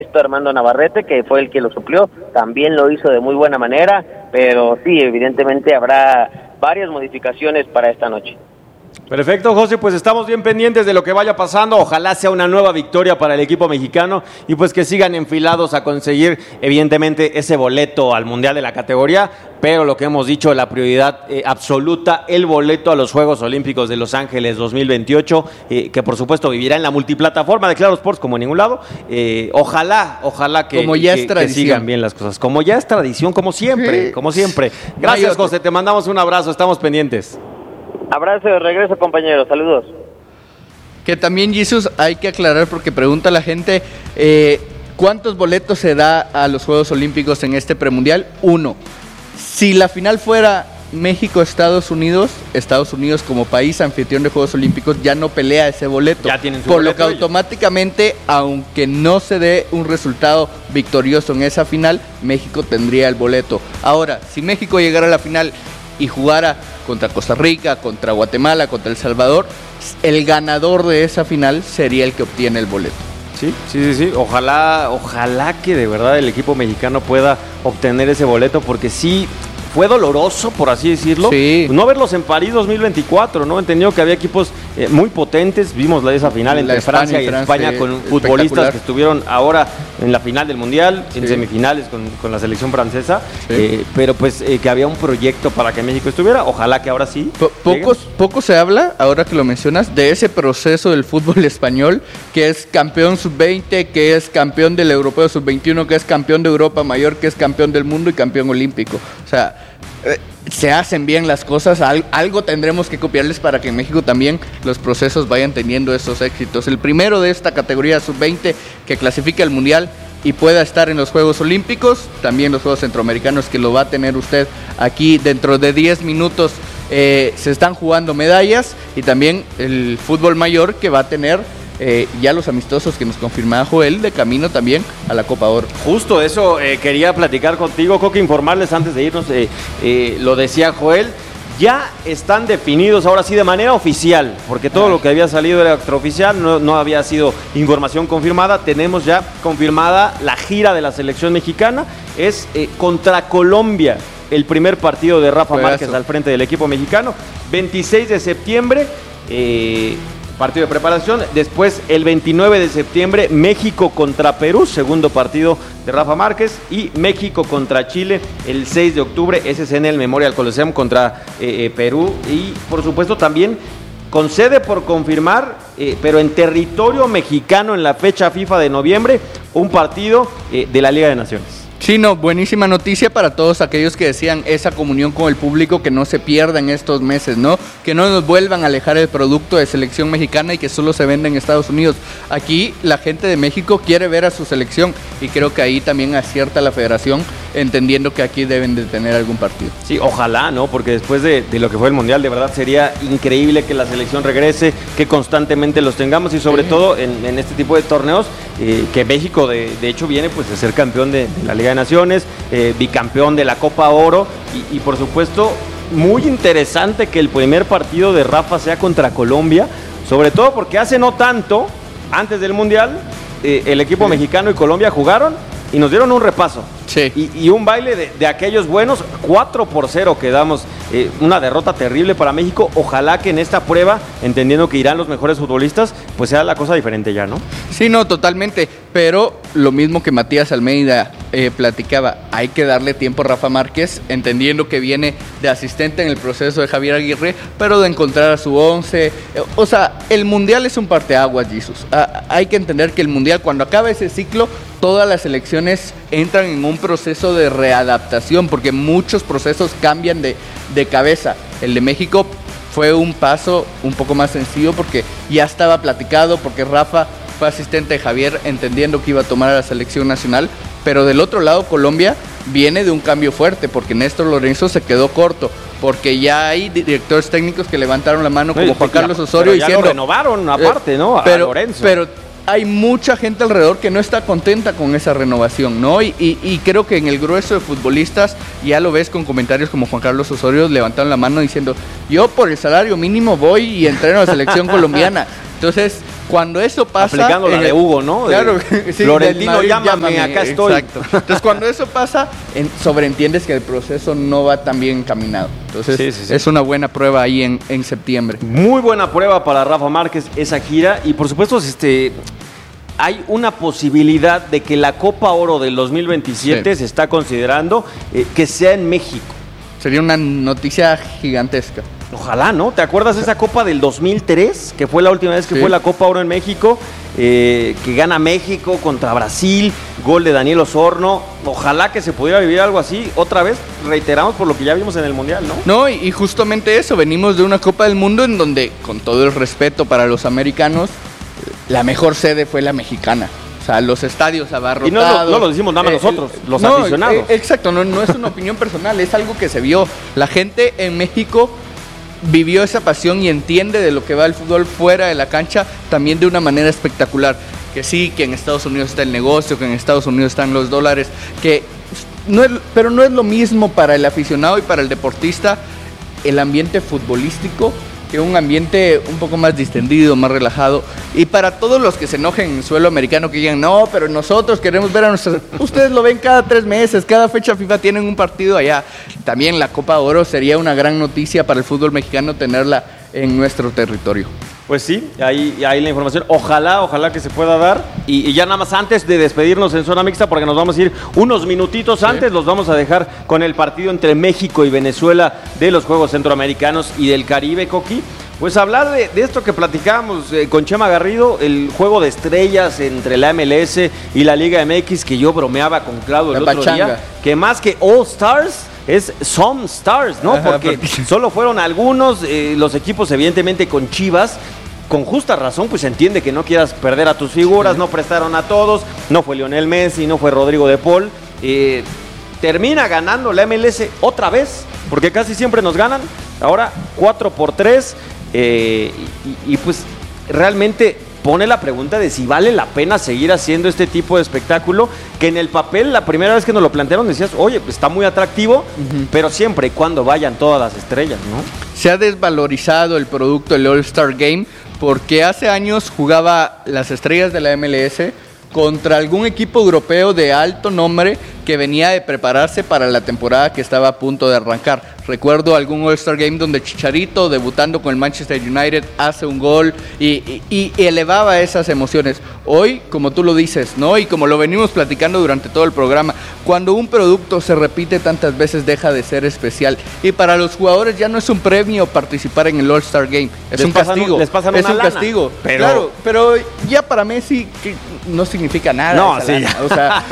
Armando Navarrete, que fue el que lo suplió, también lo hizo de muy buena manera, pero sí, evidentemente habrá varias modificaciones para esta noche. Perfecto, José, pues estamos bien pendientes de lo que vaya pasando. Ojalá sea una nueva victoria para el equipo mexicano y pues que sigan enfilados a conseguir evidentemente ese boleto al Mundial de la categoría, pero lo que hemos dicho, la prioridad absoluta, el boleto a los Juegos Olímpicos de Los Ángeles 2028, que por supuesto vivirá en la multiplataforma de Claro Sports como en ningún lado. Ojalá que sigan bien las cosas. Como ya es tradición, como siempre, sí. Como siempre. Gracias, José, te mandamos un abrazo, estamos pendientes. Abrazo de regreso, compañeros, saludos. Que también, Jesús, hay que aclarar porque pregunta la gente, ¿cuántos boletos se da a los Juegos Olímpicos en este premundial? 1. Si la final fuera México-Estados Unidos como país anfitrión de Juegos Olímpicos ya no pelea ese boleto. Ya tienen su por boleto lo que ellos. Automáticamente, aunque no se dé un resultado victorioso en esa final, México tendría el boleto. Ahora, si México llegara a la final y jugara contra Costa Rica, contra Guatemala, contra El Salvador, el ganador de esa final sería el que obtiene el boleto. Sí. Ojalá que de verdad el equipo mexicano pueda obtener ese boleto, porque sí fue doloroso, por así decirlo, sí. No verlos en París 2024, ¿no? Entendido que había equipos muy potentes, vimos esa final entre Francia y España con futbolistas que estuvieron ahora en la final del Mundial, en semifinales con la selección francesa, pero pues que había un proyecto para que México estuviera, ojalá que ahora sí. Poco se habla, ahora que lo mencionas, de ese proceso del fútbol español, que es campeón sub-20, que es campeón del europeo sub-21, que es campeón de Europa mayor, que es campeón del mundo y campeón olímpico. O sea, se hacen bien las cosas, algo tendremos que copiarles para que en México también los procesos vayan teniendo esos éxitos. El primero de esta categoría sub-20 que clasifica al Mundial y pueda estar en los Juegos Olímpicos, también los Juegos Centroamericanos, que lo va a tener usted aquí dentro de 10 minutos. Se están jugando medallas, y también el fútbol mayor, que va a tener ya los amistosos que nos confirmaba Joel, de camino también a la Copa Oro. Justo eso quería platicar contigo, Coque, informarles antes de irnos, lo decía Joel, ya están definidos ahora sí de manera oficial, porque todo lo que había salido era extraoficial, no había sido información confirmada. Tenemos ya confirmada la gira de la selección mexicana, es contra Colombia, el primer partido de Rafa Márquez al frente del equipo mexicano, 26 de septiembre, partido de preparación. Después, el 29 de septiembre, México contra Perú, segundo partido de Rafa Márquez. Y México contra Chile, el 6 de octubre, ese es en el Memorial Coliseum contra Perú. Y, por supuesto, también con sede por confirmar, pero en territorio mexicano en la fecha FIFA de noviembre, un partido de la Liga de Naciones. Sí, no, buenísima noticia para todos aquellos que decían esa comunión con el público, que no se pierda en estos meses, ¿no? Que no nos vuelvan a alejar el producto de selección mexicana y que solo se venda en Estados Unidos. Aquí la gente de México quiere ver a su selección, y creo que ahí también acierta la federación, entendiendo que aquí deben de tener algún partido. Sí, ojalá, ¿no? Porque después de lo que fue el Mundial, de verdad sería increíble que la selección regrese, que constantemente los tengamos, y sobre todo en este tipo de torneos, que México de hecho viene pues de ser campeón de la Liga de Naciones, bicampeón de la Copa Oro, y por supuesto muy interesante que el primer partido de Rafa sea contra Colombia, sobre todo porque hace no tanto, antes del Mundial, el equipo mexicano y Colombia jugaron y nos dieron un repaso. Sí. Y un baile de aquellos buenos, 4-0 quedamos, una derrota terrible para México. Ojalá que en esta prueba, entendiendo que irán los mejores futbolistas, pues sea la cosa diferente ya, ¿no? Sí, no, totalmente, pero lo mismo que Matías Almeida platicaba, hay que darle tiempo a Rafa Márquez, entendiendo que viene de asistente en el proceso de Javier Aguirre, pero de encontrar a su 11, o sea, el Mundial es un parteaguas, Jesús. Hay que entender que el Mundial, cuando acaba ese ciclo, todas las selecciones entran en un proceso de readaptación, porque muchos procesos cambian de cabeza. El de México fue un paso un poco más sencillo porque ya estaba platicado, porque Rafa fue asistente de Javier, entendiendo que iba a tomar a la selección nacional, pero del otro lado Colombia viene de un cambio fuerte, porque Néstor Lorenzo se quedó corto, porque ya hay directores técnicos que levantaron la mano, como Juan Carlos Osorio, ya diciendo... lo renovaron aparte, ¿no? A Lorenzo. Pero hay mucha gente alrededor que no está contenta con esa renovación, ¿no? Y creo que en el grueso de futbolistas ya lo ves con comentarios como Juan Carlos Osorio levantaron la mano diciendo, yo por el salario mínimo voy y entreno a la selección colombiana. Entonces, Cuando eso pasa... Aplicando la de Hugo, ¿no? Claro. Sí, Florentino, llámame, acá estoy. Exacto. Entonces, cuando eso pasa, sobreentiendes que el proceso no va tan bien encaminado. Entonces, sí. Es una buena prueba ahí en septiembre. Muy buena prueba para Rafa Márquez esa gira. Y, por supuesto, hay una posibilidad de que la Copa Oro del 2027 se está considerando que sea en México. Sería una noticia gigantesca. Ojalá, ¿no? ¿Te acuerdas de esa Copa del 2003? Que fue la última vez que fue la Copa Oro en México, que gana México contra Brasil, gol de Daniel Osorno. Ojalá que se pudiera vivir algo así. Otra vez, reiteramos por lo que ya vimos en el Mundial, ¿no? No, y justamente eso, venimos de una Copa del Mundo en donde, con todo el respeto para los americanos, la mejor sede fue la mexicana. O sea, los estadios abarrotados. Y no lo decimos nada más nosotros, los aficionados. Exacto, no es una opinión personal, es algo que se vio. La gente en México vivió esa pasión y entiende de lo que va el fútbol fuera de la cancha también de una manera espectacular. Que sí, que en Estados Unidos está el negocio, que en Estados Unidos están los dólares, pero no es lo mismo para el aficionado y para el deportista el ambiente futbolístico que un ambiente un poco más distendido, más relajado. Y para todos los que se enojen en suelo americano, que digan, no, pero nosotros queremos ver a nuestros... Ustedes lo ven cada 3 meses, cada fecha FIFA tienen un partido allá. También la Copa Oro sería una gran noticia para el fútbol mexicano tenerla en nuestro territorio. Pues sí, ahí la información. Ojalá que se pueda dar. Y ya nada más antes de despedirnos en Zona Mixta, porque nos vamos a ir unos minutitos antes, los vamos a dejar con el partido entre México y Venezuela de los Juegos Centroamericanos y del Caribe, Coqui. Pues hablar de esto que platicábamos con Chema Garrido, el juego de estrellas entre la MLS y la Liga MX, que yo bromeaba con Claudio el otro día, que más que All Stars es Some Stars, ¿no? Porque solo fueron algunos, los equipos evidentemente con Chivas, con justa razón, pues se entiende que no quieras perder a tus figuras, no prestaron a todos, no fue Lionel Messi, no fue Rodrigo de Paul, termina ganando la MLS otra vez, porque casi siempre nos ganan, ahora 4-3, y pues realmente pone la pregunta de si vale la pena seguir haciendo este tipo de espectáculo, que en el papel, la primera vez que nos lo plantearon, decías, oye, pues está muy atractivo, pero siempre y cuando vayan todas las estrellas, ¿no? Se ha desvalorizado el producto del All-Star Game, porque hace años jugaba las estrellas de la MLS contra algún equipo europeo de alto nombre que venía de prepararse para la temporada que estaba a punto de arrancar. Recuerdo algún All-Star Game donde Chicharito, debutando con el Manchester United, hace un gol y elevaba esas emociones. Hoy, como tú lo dices, ¿no? Y como lo venimos platicando durante todo el programa, cuando un producto se repite tantas veces deja de ser especial. Y para los jugadores ya no es un premio participar en el All-Star Game, es un castigo. Les pasan es una un lana, castigo. Claro, pero ya para Messi que no significa nada. No, sí. O sea,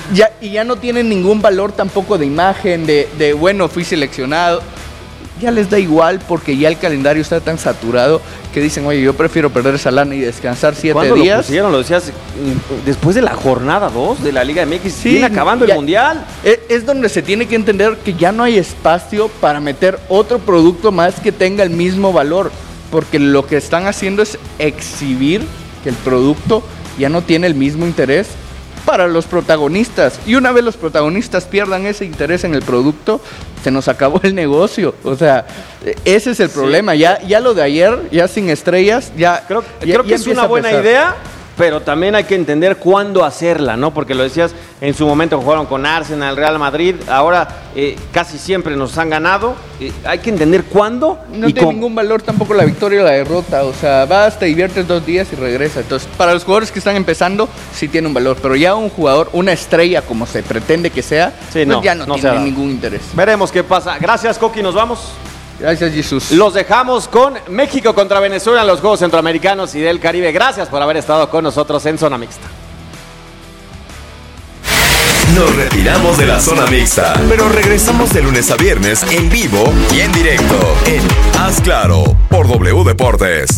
ya no tienen ningún valor tampoco de imagen, de bueno, fui seleccionado. Ya les da igual porque ya el calendario está tan saturado que dicen, oye, yo prefiero perder esa lana y descansar 7 días. ¿Cuándo lo pusieron? Lo decías después de la jornada 2 de la Liga MX, sí, viene acabando el Mundial. Es donde se tiene que entender que ya no hay espacio para meter otro producto más que tenga el mismo valor, porque lo que están haciendo es exhibir que el producto ya no tiene el mismo interés para los protagonistas. Y una vez los protagonistas pierdan ese interés en el producto, se nos acabó el negocio. O sea, ese es el problema. Ya lo de ayer, ya sin estrellas, creo que es una buena idea, pero también hay que entender cuándo hacerla, ¿no? Porque lo decías, en su momento jugaron con Arsenal, Real Madrid, ahora casi siempre nos han ganado. Hay que entender cuándo. No tiene ningún valor tampoco la victoria o la derrota. O sea, vas, te diviertes 2 días y regresas. Entonces, para los jugadores que están empezando, sí tiene un valor. Pero ya un jugador, una estrella como se pretende que sea, pues ya no tiene ningún interés. Veremos qué pasa. Gracias, Coqui, nos vamos. Gracias, Jesús. Los dejamos con México contra Venezuela en los Juegos Centroamericanos y del Caribe. Gracias por haber estado con nosotros en Zona Mixta. Nos retiramos de la Zona Mixta, pero regresamos de lunes a viernes en vivo y en directo en Haz Claro por W Deportes.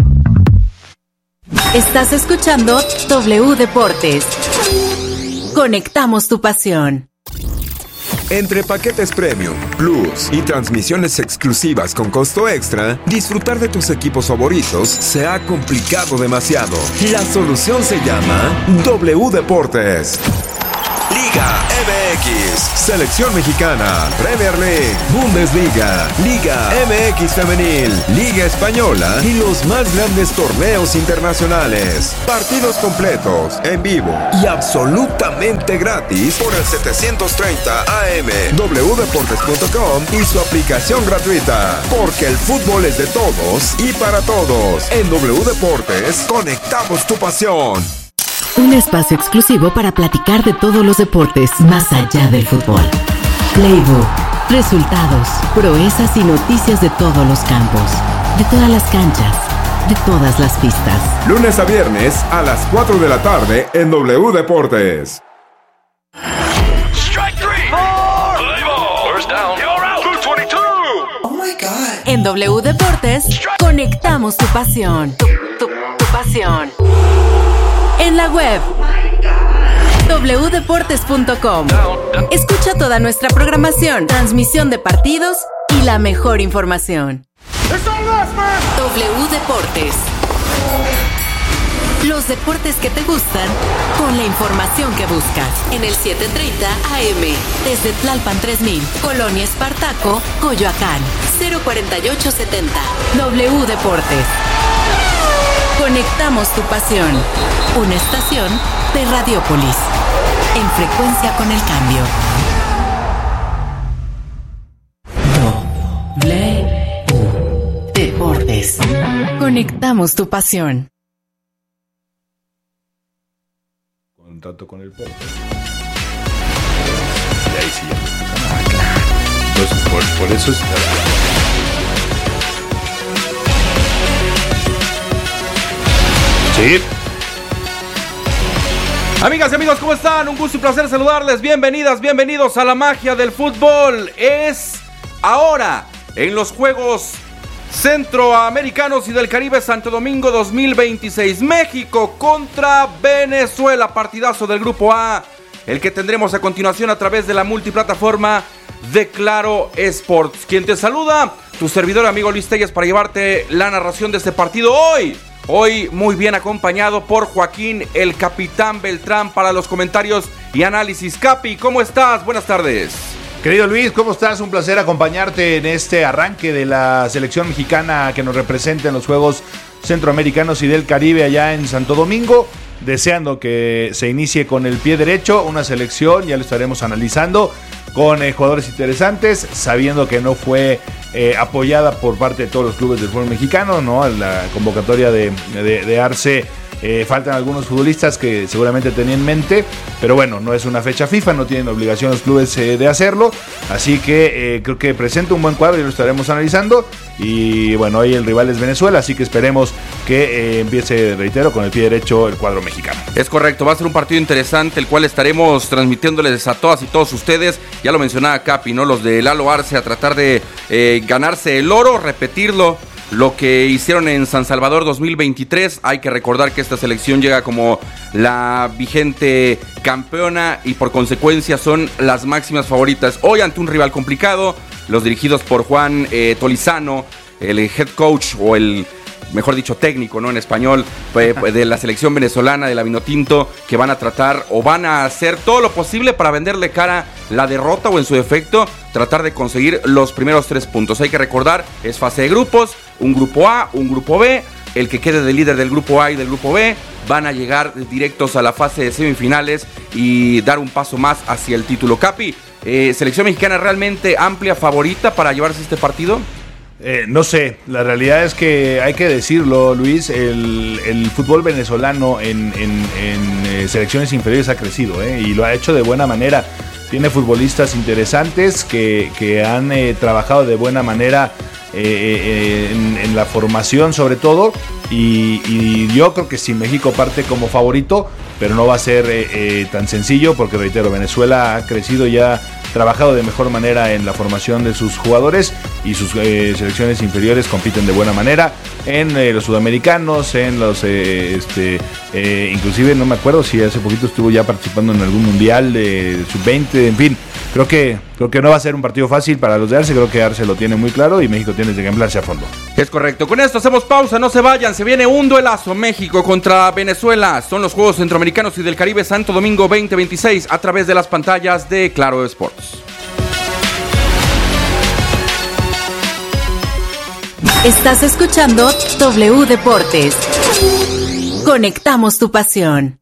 Estás escuchando W Deportes. Conectamos tu pasión. Entre paquetes premium, plus y transmisiones exclusivas con costo extra, disfrutar de tus equipos favoritos se ha complicado demasiado. La solución se llama W Deportes. Liga MX, Selección Mexicana, Premier League, Bundesliga, Liga MX Femenil, Liga Española y los más grandes torneos internacionales. Partidos completos, en vivo y absolutamente gratis por el 730 AM, wdeportes.com y su aplicación gratuita. Porque el fútbol es de todos y para todos. En W Deportes, conectamos tu pasión. Un espacio exclusivo para platicar de todos los deportes más allá del fútbol. Playbook, resultados, proezas y noticias de todos los campos, de todas las canchas, de todas las pistas. Lunes a viernes a las 4 de la tarde en W Deportes. Strike three. Play ball. First down. You're out. 222. Oh my God. En W Deportes, conectamos tu pasión. Tu pasión. En la web wdeportes.com. Escucha toda nuestra programación, transmisión de partidos y la mejor información. W Deportes. Los deportes que te gustan con la información que buscas. En el 730 AM. Desde Tlalpan 3000, Colonia Espartaco, Coyoacán. 04870. W Deportes. Conectamos tu pasión. Una estación de Radiopolis. En frecuencia con el cambio. W Deportes. Conectamos tu pasión. Contacto con el porte. Y ahí sí ya. Claro. Entonces, por eso es. Sí. Amigas y amigos, ¿cómo están? Un gusto y placer saludarles. Bienvenidas, bienvenidos a la magia del fútbol. Es ahora en los Juegos Centroamericanos y del Caribe Santo Domingo 2026. México contra Venezuela. Partidazo del Grupo A. El que tendremos a continuación a través de la multiplataforma de Claro Sports. Quien te saluda, tu servidor amigo Luis Telles, para llevarte la narración de este partido Hoy muy bien acompañado por Joaquín, el Capitán Beltrán, para los comentarios y análisis. Capi, ¿cómo estás? Buenas tardes. Querido Luis, ¿cómo estás? Un placer acompañarte en este arranque de la selección mexicana que nos representa en los Juegos Centroamericanos y del Caribe allá en Santo Domingo. Deseando que se inicie con el pie derecho, una selección, ya lo estaremos analizando, con jugadores interesantes, sabiendo que no fue apoyada por parte de todos los clubes del fútbol mexicano, ¿no? La convocatoria de Arce, faltan algunos futbolistas que seguramente tenía en mente, pero bueno, no es una fecha FIFA, no tienen obligación los clubes de hacerlo, así que creo que presenta un buen cuadro y lo estaremos analizando. Y bueno, hoy el rival es Venezuela, así que esperemos que empiece, reitero, con el pie derecho el cuadro mexicano. Es correcto, va a ser un partido interesante, el cual estaremos transmitiéndoles a todas y todos ustedes. Ya lo mencionaba Capi, ¿no? Los de Lalo Arce a tratar de ganarse el oro, repetirlo. Lo que hicieron en San Salvador 2023, hay que recordar que esta selección llega como la vigente campeona y por consecuencia son las máximas favoritas. Hoy ante un rival complicado, los dirigidos por Juan Tolizano, el head coach o el, mejor dicho, técnico, ¿no? En español, de la selección venezolana de la Vinotinto, que van a tratar o van a hacer todo lo posible para venderle cara la derrota o en su defecto tratar de conseguir los primeros 3 puntos. Hay que recordar, es fase de grupos, un grupo A, un grupo B. El que quede de líder del grupo A y del grupo B van a llegar directos a la fase de semifinales y dar un paso más hacia el título. Capi, ¿selección mexicana realmente amplia favorita para llevarse este partido? No sé, la realidad es que hay que decirlo, Luis, el fútbol venezolano en selecciones inferiores ha crecido, y lo ha hecho de buena manera. Tiene futbolistas interesantes que han trabajado de buena manera en la formación sobre todo, y yo creo que sí, México parte como favorito, pero no va a ser tan sencillo porque, reitero, Venezuela ha crecido y ha trabajado de mejor manera en la formación de sus jugadores y sus selecciones inferiores compiten de buena manera en los sudamericanos, en los inclusive no me acuerdo si hace poquito estuvo ya participando en algún mundial de sub-20, en fin, creo que no va a ser un partido fácil para los de Arce. Creo que Arce lo tiene muy claro y México tiene que ejemplarse a fondo. Es correcto. Con esto hacemos pausa, no se vayan. Se viene un duelazo. México contra Venezuela. Son los Juegos Centroamericanos y del Caribe Santo Domingo 2026 a través de las pantallas de Claro Sports. Estás escuchando W Deportes. Conectamos tu pasión.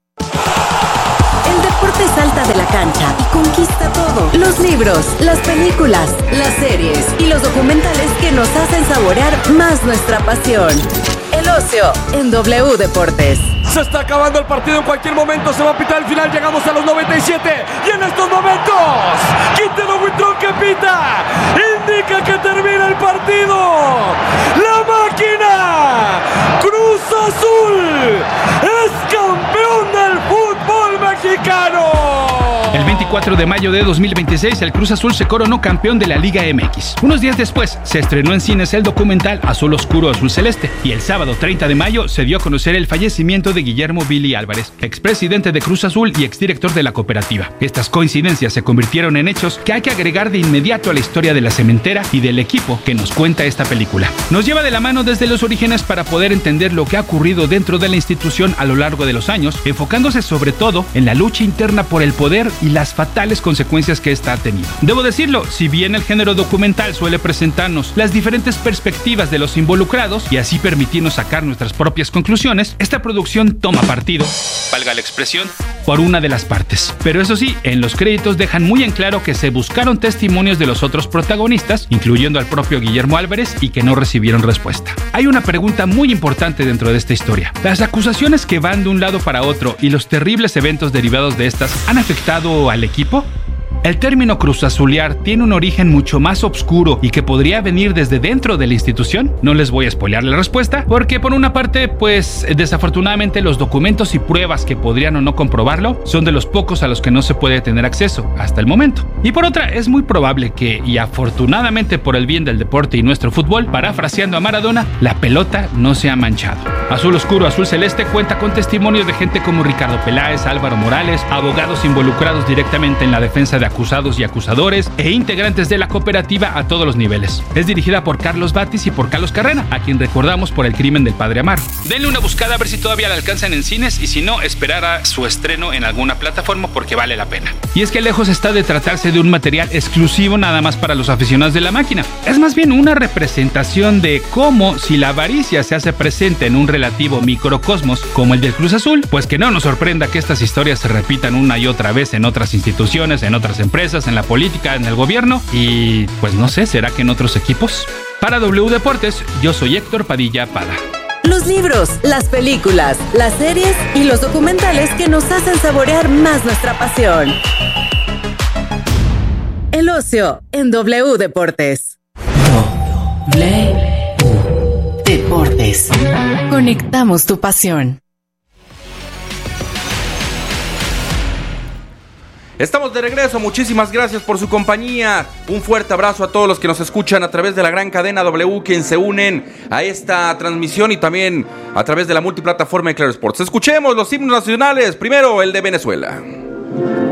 El deporte salta de la cancha y conquista todo. Los libros, las películas, las series y los documentales que nos hacen saborear más nuestra pasión. El ocio en W Deportes. Se está acabando el partido, en cualquier momento se va a pitar el final. Llegamos a los 97 y en estos momentos Quintero Huitrón que pita indica que termina el partido. La máquina Cruz Azul es campeón del fútbol mexicano. El 24 de mayo de 2026, el Cruz Azul se coronó campeón de la Liga MX. Unos días después, se estrenó en cines el documental Azul Oscuro, Azul Celeste. Y el sábado 30 de mayo se dio a conocer el fallecimiento de Guillermo Billy Álvarez, expresidente de Cruz Azul y exdirector de la cooperativa. Estas coincidencias se convirtieron en hechos que hay que agregar de inmediato a la historia de la cementera y del equipo que nos cuenta esta película. Nos lleva de la mano desde los orígenes para poder entender lo que ha ocurrido dentro de la institución a lo largo de los años, enfocándose sobre todo en la lucha interna por el poder y las fatales consecuencias que esta ha tenido. Debo decirlo, si bien el género documental suele presentarnos las diferentes perspectivas de los involucrados y así permitirnos sacar nuestras propias conclusiones, esta producción toma partido, valga la expresión, por una de las partes. Pero eso sí, en los créditos dejan muy en claro que se buscaron testimonios de los otros protagonistas, incluyendo al propio Guillermo Álvarez, y que no recibieron respuesta. Hay una pregunta muy importante dentro de esta historia. ¿Las acusaciones que van de un lado para otro y los terribles eventos derivados de estas han afectado al equipo? El término cruzazulear tiene un origen mucho más oscuro y que podría venir desde dentro de la institución. No les voy a spoilear la respuesta, porque por una parte, pues desafortunadamente los documentos y pruebas que podrían o no comprobarlo son de los pocos a los que no se puede tener acceso hasta el momento. Y por otra, es muy probable que, y afortunadamente por el bien del deporte y nuestro fútbol, parafraseando a Maradona, la pelota no se ha manchado. Azul Oscuro, Azul Celeste cuenta con testimonios de gente como Ricardo Peláez, Álvaro Morales, abogados involucrados directamente en la defensa de acusados y acusadores e integrantes de la cooperativa a todos los niveles. Es dirigida por Carlos Batis y por Carlos Carrera, a quien recordamos por El crimen del padre Amaro. Denle una buscada a ver si todavía la alcanzan en cines y si no, esperar a su estreno en alguna plataforma porque vale la pena. Y es que lejos está de tratarse de un material exclusivo nada más para los aficionados de la máquina. Es más bien una representación de cómo, si la avaricia se hace presente en un relativo microcosmos como el del Cruz Azul, pues que no nos sorprenda que estas historias se repitan una y otra vez en otras instituciones, en otras empresas, en la política, en el gobierno y pues no sé, ¿será que en otros equipos? Para W Deportes, yo soy Héctor Padilla Pada. Los libros, las películas, las series y los documentales que nos hacen saborear más nuestra pasión. El ocio en W Deportes. W Deportes. Conectamos tu pasión. Estamos de regreso, muchísimas gracias por su compañía. Un fuerte abrazo a todos los que nos escuchan a través de la gran cadena W, quien se unen a esta transmisión y también a través de la multiplataforma de Claro Sports. Escuchemos los himnos nacionales, primero el de Venezuela.